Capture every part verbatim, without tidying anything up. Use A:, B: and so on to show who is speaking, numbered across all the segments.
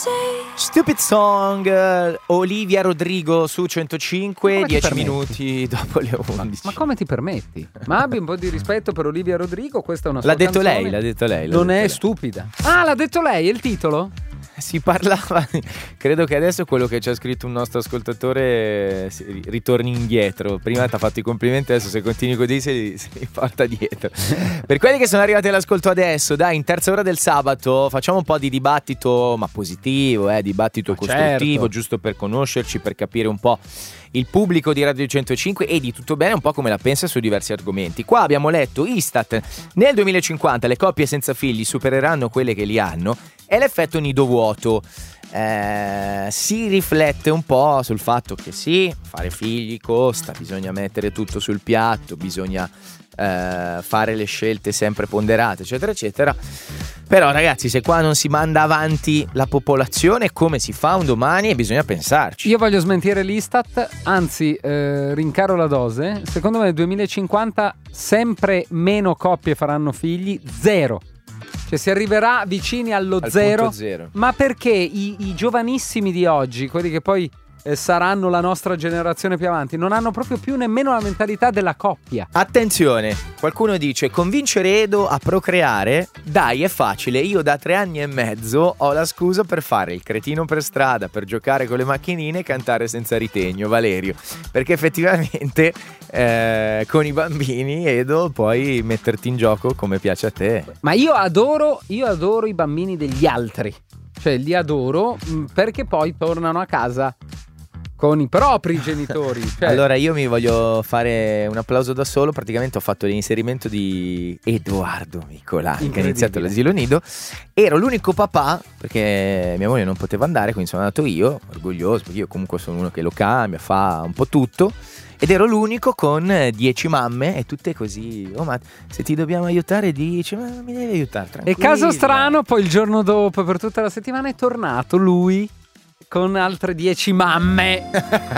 A: Stupid Song, uh, Olivia Rodrigo su centocinque, dieci minuti dopo le undici.
B: Ma come ti permetti? Ma abbi un po' di rispetto per Olivia Rodrigo, questa è una sua
A: L'ha detto
B: canzone.
A: lei, l'ha detto lei. L'ha
B: non
A: detto
B: è
A: lei.
B: stupida. Ah, l'ha detto lei, è il titolo?
A: Si parlava, credo che adesso quello che ci ha scritto un nostro ascoltatore ritorni indietro. Prima ti ha fatto i complimenti, adesso se continui così se li, se li porta dietro. Per quelli che sono arrivati all'ascolto adesso, dai, in terza ora del sabato facciamo un po' di dibattito, ma positivo, eh, dibattito ma costruttivo, certo. Giusto per conoscerci, per capire un po' il pubblico di Radio centocinque e di Tutto Bene un po' come la pensa su diversi argomenti. Qua abbiamo letto Istat, nel duemilacinquanta le coppie senza figli supereranno quelle che li hanno. È l'effetto nido vuoto. Eh, si riflette un po' sul fatto che sì, fare figli costa, bisogna mettere tutto sul piatto, bisogna eh, fare le scelte sempre ponderate, eccetera, eccetera. Però ragazzi, se qua non si manda avanti la popolazione, come si fa un domani? E bisogna pensarci.
B: Io voglio smentire l'Istat, anzi eh, rincaro la dose. Secondo me nel duemilacinquanta sempre meno coppie faranno figli, zero. Cioè si arriverà vicini allo
A: Al
B: zero,
A: zero.
B: Ma perché i, i giovanissimi di oggi, quelli che poi eh, saranno la nostra generazione più avanti, non hanno proprio più nemmeno la mentalità della coppia.
A: Attenzione, qualcuno dice convincere Edo a procreare, dai è facile, io da tre anni e mezzo ho la scusa per fare il cretino per strada, per giocare con le macchinine e cantare senza ritegno, Valerio, perché effettivamente eh, con i bambini Edo puoi metterti in gioco come piace a te.
B: Ma io adoro, io adoro i bambini degli altri, cioè li adoro perché poi tornano a casa con i propri genitori. Cioè...
A: Allora io mi voglio fare un applauso da solo. Praticamente ho fatto l'inserimento di Edoardo Micolani, che ha iniziato l'asilo nido. Ero l'unico papà, perché mia moglie non poteva andare, quindi sono andato io, orgoglioso, perché io comunque sono uno che lo cambia, fa un po' tutto. Ed ero l'unico con dieci mamme e tutte così. Oh, ma se ti dobbiamo aiutare dici, ma mi devi aiutare, tranquillo.
B: E caso strano, poi il giorno dopo, per tutta la settimana, è tornato lui con altre dieci mamme.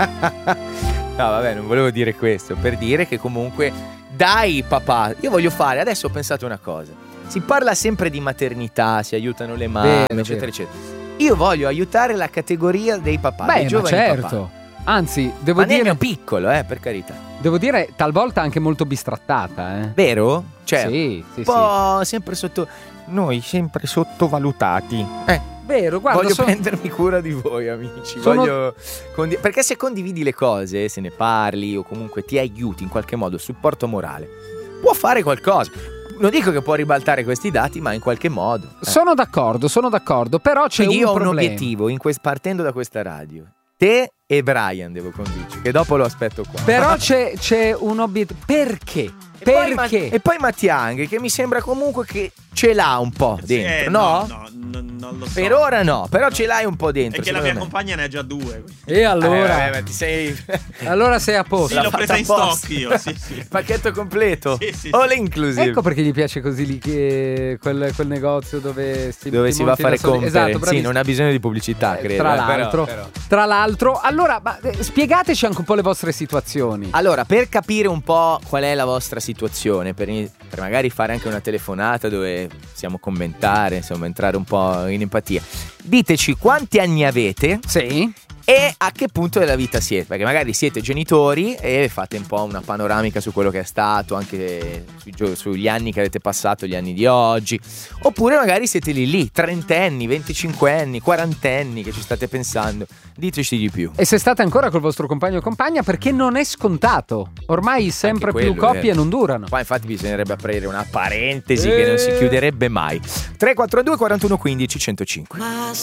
A: No, vabbè, non volevo dire questo. Per dire che comunque, dai papà, io voglio fare, adesso ho pensato una cosa. Si parla sempre di maternità, si aiutano le mamme, vero, eccetera, vero. eccetera. Io voglio aiutare la categoria dei papà,
B: Beh,
A: dei giovani
B: certo.
A: papà.
B: Anzi, devo
A: ma
B: dire...
A: nel mio piccolo, eh, per carità.
B: Devo dire, talvolta anche molto bistrattata, eh.
A: Vero? Cioè,
B: sì, sì,
A: un po'
B: sì.
A: sempre sotto... Noi sempre sottovalutati. Eh.
B: Vero, guarda,
A: voglio
B: so...
A: prendermi cura di voi, amici.
B: Sono...
A: Voglio condi... Perché se condividi le cose, se ne parli o comunque ti aiuti in qualche modo, supporto morale, può fare qualcosa. Non dico che può ribaltare questi dati, ma in qualche modo. Eh.
B: Sono d'accordo, sono d'accordo, però c'è
A: Quindi
B: un
A: io ho
B: problema.
A: un obiettivo in quest... partendo da questa radio. Te e Brian devo convincere, che dopo lo aspetto qua.
B: Però c'è, c'è un obiettivo. Perché?
A: E
B: Perché?
A: Poi Ma... E poi Mattianghi, che mi sembra comunque che ce l'ha un po' dentro,
C: eh,
A: no?
C: No, no, no, non lo so.
A: Per ora no, però ce l'hai un po' dentro.
C: È che la mia
A: me.
C: compagna ne ha già due.
B: E allora?
A: Eh, vabbè, ti sei...
B: allora sei a posto.
C: Sì, l'ho presa in stock io, sì, sì.
A: Pacchetto completo.
C: Sì, sì,
A: All
C: sì.
A: inclusive.
B: Ecco perché gli piace così lì che quel, quel negozio dove si,
A: dove si va a fare compere.
B: Esatto,
A: sì, non ha bisogno di pubblicità,
B: eh,
A: credo.
B: Tra
A: eh,
B: l'altro,
A: però, però.
B: tra l'altro, allora, ma, eh, spiegateci anche un po' le vostre situazioni.
A: Allora, per capire un po' qual è la vostra situazione, per, per magari fare anche una telefonata dove possiamo commentare, insomma, entrare un po' in empatia. Diteci quanti anni avete.
B: Sì.
A: E a che punto della vita siete, perché magari siete genitori e fate un po' una panoramica su quello che è stato, anche sui, sugli anni che avete passato, gli anni di oggi, oppure magari siete lì lì, trentenni, venticinquenni, quarantenni che ci state pensando. Diteci di più.
B: E se state ancora col vostro compagno o compagna, perché non è scontato. Ormai sempre
A: quello,
B: più coppie
A: eh.
B: non durano.
A: Qua infatti bisognerebbe aprire una parentesi e... che non si chiuderebbe mai. tre quattro due quarantuno quindici centocinque.